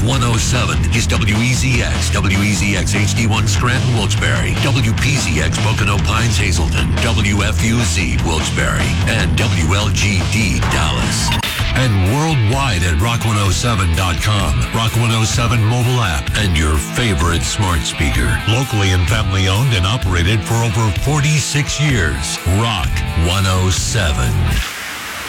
107 is WEZX, WEZX HD1 Scranton, Wilkes-Barre, WPZX Pocono Pines, Hazleton, WFUZ Wilkes-Barre, and WLGD Dallas. And worldwide at rock107.com, Rock 107 mobile app, and your favorite smart speaker. Locally and family owned and operated for over 46 years. Rock 107.